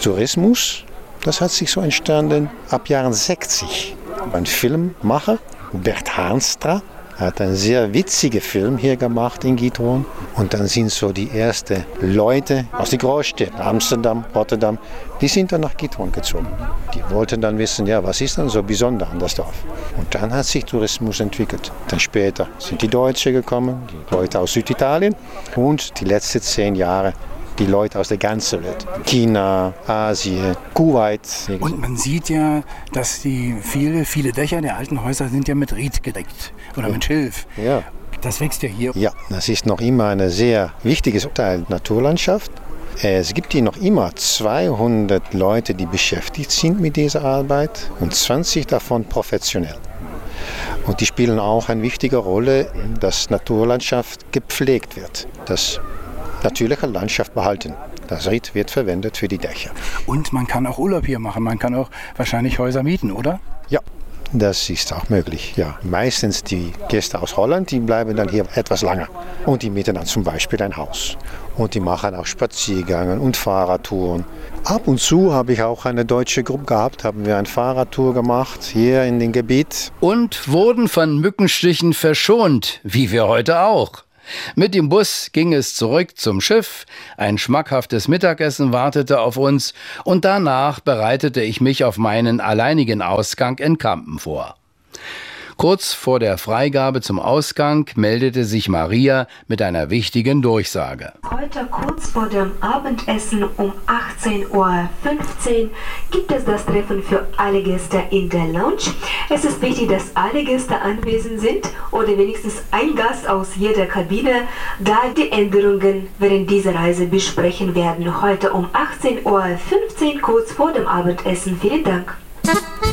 Tourismus, das hat sich so entstanden ab Jahren 60. Ein Filmmacher, Bert Haanstra, hat einen sehr witzigen Film hier gemacht in Giethoorn. Und dann sind so die ersten Leute aus den Großstädten, Amsterdam, Rotterdam, die sind dann nach Giethoorn gezogen. Die wollten dann wissen, ja, was ist dann so besonders an das Dorf? Und dann hat sich Tourismus entwickelt. Dann später sind die Deutschen gekommen, die Leute aus Süditalien und die letzten 10 Jahre die Leute aus der ganzen Welt. China, Asien, Kuwait. Und man sieht ja, dass die viele Dächer der alten Häuser sind ja mit Ried gedeckt oder mit Schilf. Ja. Das wächst ja hier. Ja, das ist noch immer ein sehr wichtiges Teil der Naturlandschaft. Es gibt hier noch immer 200 Leute, die beschäftigt sind mit dieser Arbeit und 20 davon professionell. Und die spielen auch eine wichtige Rolle, dass Naturlandschaft gepflegt wird. Das natürliche Landschaft behalten. Das Ried wird verwendet für die Dächer. Und man kann auch Urlaub hier machen. Man kann auch wahrscheinlich Häuser mieten, oder? Ja, das ist auch möglich. Ja, meistens die Gäste aus Holland, die bleiben dann hier etwas länger. Und die mieten dann zum Beispiel ein Haus. Und die machen auch Spaziergänge und Fahrradtouren. Ab und zu habe ich auch eine deutsche Gruppe gehabt, haben wir eine Fahrradtour gemacht hier in dem Gebiet. Und wurden von Mückenstichen verschont, wie wir heute auch. Mit dem Bus ging es zurück zum Schiff, ein schmackhaftes Mittagessen wartete auf uns und danach bereitete ich mich auf meinen alleinigen Ausgang in Kampen vor. Kurz vor der Freigabe zum Ausgang meldete sich Maria mit einer wichtigen Durchsage. Heute kurz vor dem Abendessen um 18:15 Uhr gibt es das Treffen für alle Gäste in der Lounge. Es ist wichtig, dass alle Gäste anwesend sind oder wenigstens ein Gast aus jeder Kabine, da die Änderungen während dieser Reise besprechen werden. Heute um 18:15 Uhr kurz vor dem Abendessen. Vielen Dank.